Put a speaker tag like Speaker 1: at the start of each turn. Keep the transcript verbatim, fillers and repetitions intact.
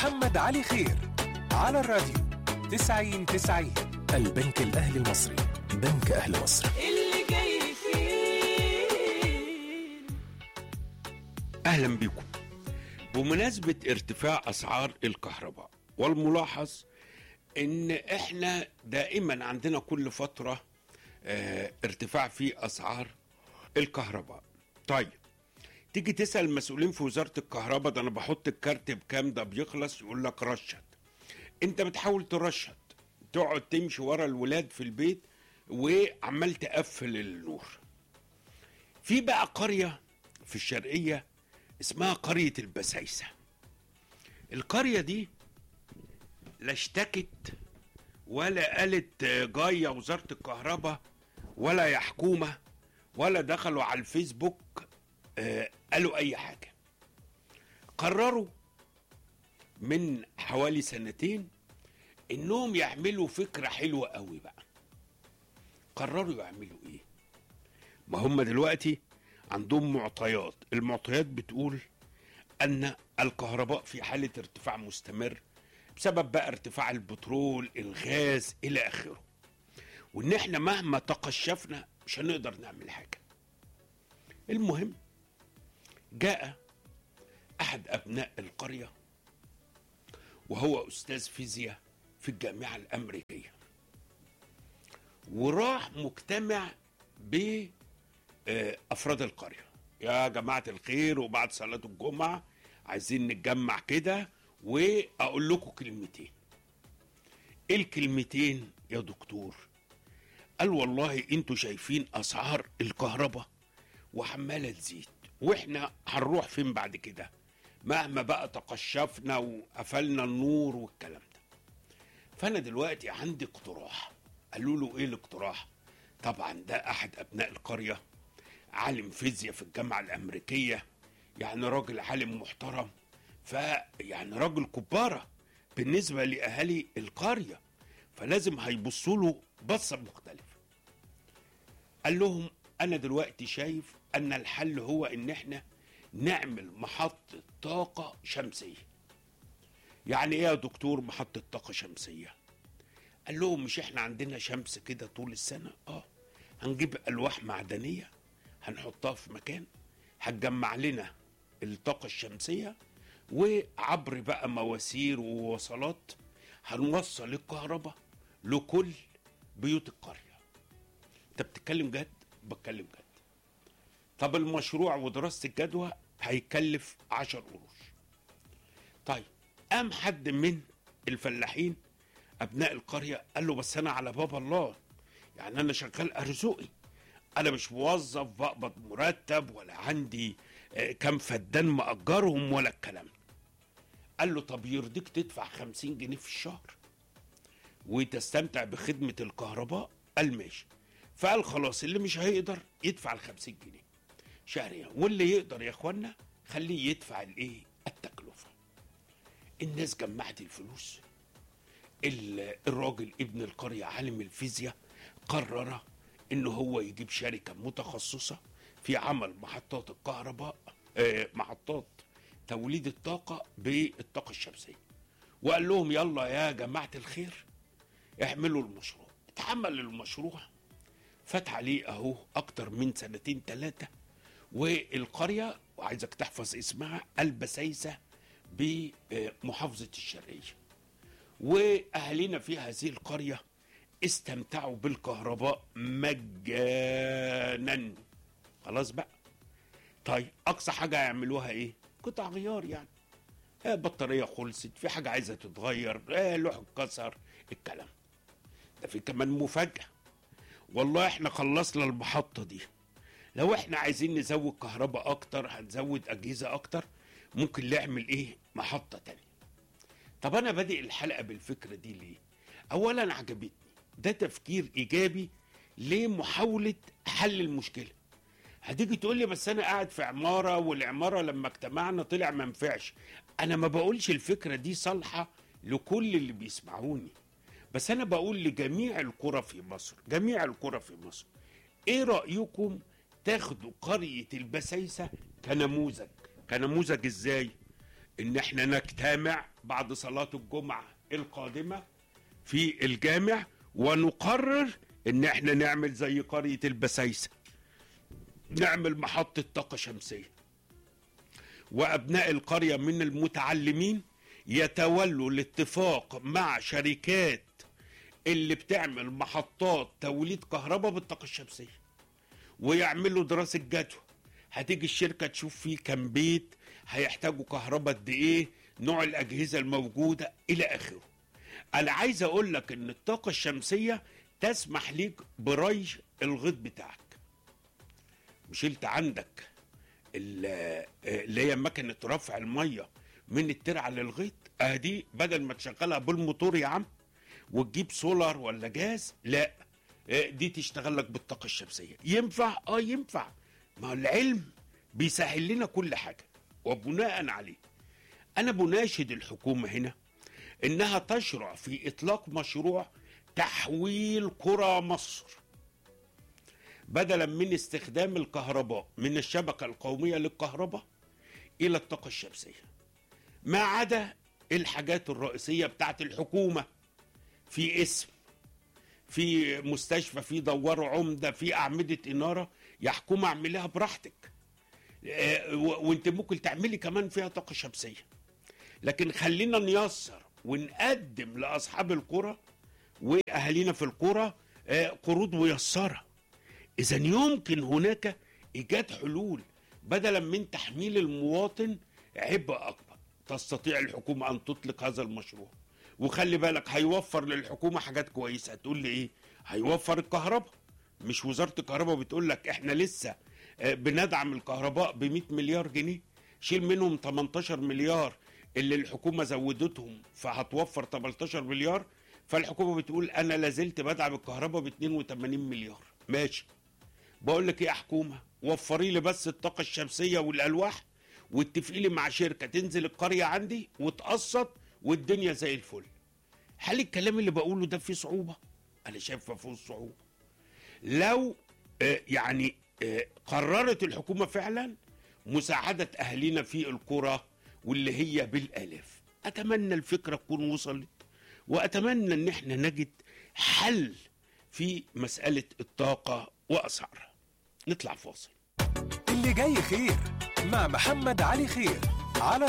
Speaker 1: محمد علي خير على الراديو تسعين تسعين. البنك الأهلي المصري، بنك أهل مصر
Speaker 2: اللي جاي فيه.
Speaker 3: أهلا بكم. بمناسبة ارتفاع أسعار الكهرباء، والملاحظ إن إحنا دائما عندنا كل فترة اه ارتفاع في أسعار الكهرباء. طيب تيجي تسأل المسؤولين في وزارة الكهرباء، ده أنا بحط الكارت بكام، ده بيخلص، يقول لك رشد. أنت بتحاول ترشد، تقعد تمشي ورا الولاد في البيت وعمال تقفل النور. في بقى قرية في الشرقية اسمها قرية البسايسة. القرية دي لا اشتكت ولا قالت جاية وزارة الكهرباء ولا يا حكومة، ولا دخلوا على الفيسبوك آه قالوا أي حاجة. قرروا من حوالي سنتين إنهم يعملوا فكرة حلوة قوي بقى. قرروا يعملوا إيه؟ ما هم دلوقتي عندهم معطيات، المعطيات بتقول أن الكهرباء في حالة ارتفاع مستمر بسبب بقى ارتفاع البترول، الغاز إلى آخره، وإن احنا مهما تقشفنا مش هنقدر نعمل حاجة. المهم جاء أحد أبناء القرية وهو أستاذ فيزياء في الجامعة الأمريكية، وراح مجتمع بأفراد القرية. يا جماعة الخير، وبعد صلاة الجمعة عايزين نتجمع كده وأقول لكم كلمتين. إيه الكلمتين يا دكتور؟ قال والله انتوا شايفين أسعار الكهرباء وعمالة تزيد، وإحنا هنروح فين بعد كده مهما بقى تقشفنا وقفلنا النور والكلام ده. فأنا دلوقتي عندي اقتراح. قالوا له إيه الاقتراح؟ طبعا ده أحد أبناء القرية، عالم فيزياء في الجامعة الأمريكية، يعني راجل عالم محترم، فيعني راجل كبارة بالنسبة لأهالي القرية، فلازم هيبصوا له بصة مختلفة. قال لهم أنا دلوقتي شايف أن الحل هو إن إحنا نعمل محطة طاقة شمسية. يعني إيه يا دكتور محطة طاقة شمسية؟ قال لهم مش إحنا عندنا شمس كده طول السنة؟ آه هنجيب ألواح معدنية هنحطها في مكان هتجمع لنا الطاقة الشمسية، وعبر بقى مواسير ووصلات هنوصل الكهرباء لكل بيوت القرية. انت بتتكلم جد؟ بتكلم جد. طب المشروع ودراسة الجدوى هيكلف عشر قروش. طيب قام حد من الفلاحين ابناء القرية قال له بس انا على باب الله، يعني انا شغال ارزقي، انا مش موظف بقبض مرتب ولا عندي كم فدان مأجرهم ولا الكلام. قال له طب يرضيك تدفع خمسين جنيه في الشهر وتستمتع بخدمة الكهرباء؟ قال ماشي. فقال خلاص اللي مش هيقدر يدفع الخمسين جنيه شهريا، واللي يقدر يا اخوانا خليه يدفع الايه التكلفة. الناس جمعت الفلوس. الراجل ابن القرية عالم الفيزياء قرر انه هو يجيب شركة متخصصة في عمل محطات الكهرباء، آه محطات توليد الطاقة بالطاقة الشمسية، وقال لهم يلا يا جماعة الخير اعملوا المشروع. اتعمل المشروع، فات عليه اهو اكتر من سنتين ثلاثة، والقرية وعايزك تحفظ اسمها البسايسة بمحافظة الشرقية، واهالينا في هذه القرية استمتعوا بالكهرباء مجانا. خلاص بقى. طيب اقصى حاجة يعملوها ايه؟ قطع غيار، يعني آه بطارية خلصت، في حاجة عايزة تتغير، آه لوح اتكسر، الكلام ده. في كمان مفاجأة، والله احنا خلصنا المحطة دي، لو احنا عايزين نزود كهرباء اكتر هنزود اجهزة اكتر، ممكن نعمل ايه محطة تانية. طب انا بادئ الحلقة بالفكرة دي ليه؟ اولا عجبتني، ده تفكير ايجابي لمحاولة حل المشكلة. هتيجي تقول لي بس انا قاعد في عمارة والعمارة لما اجتمعنا طلع ما نفعش. انا ما بقولش الفكرة دي صالحة لكل اللي بيسمعوني، بس انا بقول لجميع القرى في مصر، جميع القرى في مصر، ايه رأيكم تاخدوا قرية البسايسة كنموذج؟ كنموذج ازاي؟ ان احنا نجتمع بعد صلاة الجمعة القادمة في الجامع ونقرر ان احنا نعمل زي قرية البسايسة، نعمل محطة طاقة شمسية، وابناء القرية من المتعلمين يتولوا الاتفاق مع شركات اللي بتعمل محطات توليد كهرباء بالطاقة الشمسية، ويعملوا دراسة جدوى. هتيجي الشركة تشوف فيه كام بيت هيحتاجوا كهرباء قد ايه، نوع الأجهزة الموجودة إلى آخره. أنا عايز أقول لك إن الطاقة الشمسية تسمح ليك بري الغيط بتاعك. مش انت عندك اللي هي مكنة رفع المية من الترعة للغيط؟ ادي بدل ما تشغلها بالموتور يا عم وتجيب سولار ولا جاز، لا دي تشتغل لك بالطاقة الشمسية. ينفع؟ اه ينفع. ما العلم بيسهل لنا كل حاجة. وبناء عليه انا بناشد الحكومة هنا انها تشرع في اطلاق مشروع تحويل قرى مصر بدلا من استخدام الكهرباء من الشبكة القومية للكهرباء الى الطاقة الشمسية، ما عدا الحاجات الرئيسية بتاعت الحكومة، في اسم، في مستشفى، في دوار عمدة، في أعمدة إنارة، يا حكومة اعملها براحتك. اه وانت ممكن تعملي كمان فيها طاقة شمسية، لكن خلينا نيسر ونقدم لأصحاب القرى وأهالينا في القرى اه قروض ميسرة. إذا يمكن هناك إيجاد حلول بدلا من تحميل المواطن عبء أكبر. تستطيع الحكومة أن تطلق هذا المشروع، وخلي بالك هيوفر للحكومة حاجات كويسة. هتقول لي إيه؟ هيوفر الكهرباء. مش وزارة الكهرباء بتقول لك إحنا لسه بندعم الكهرباء ب مئة مليار جنيه، شيل منهم تمنتاشر مليار اللي الحكومة زودتهم فهتوفر تمنتاشر مليار. فالحكومة بتقول أنا لازلت بدعم الكهرباء ب اتنين وتمانين مليار. ماشي، بقول لك ايه يا حكومه، وفري لي بس الطاقه الشمسيه والالواح واتفقي لي مع شركه تنزل القريه عندي وتقسط والدنيا زي الفل. هل الكلام اللي بقوله ده فيه صعوبه؟ انا شايف فيه صعوبه. لو آه يعني آه قررت الحكومه فعلا مساعده اهالينا في القرى واللي هي بالالاف، اتمنى الفكره تكون وصلت، واتمنى ان احنا نجد حل في مساله الطاقه واسعارها. نطلع فاصل.
Speaker 1: اللي جاي خير مع محمد علي خير على